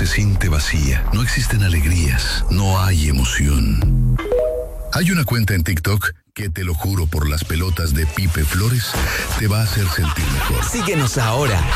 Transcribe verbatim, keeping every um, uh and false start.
se siente vacía. No existen alegrías, no hay emoción. Hay una cuenta en TikTok que, te lo juro por las pelotas de Pipe Flores, te va a hacer sentir mejor. Síguenos ahora.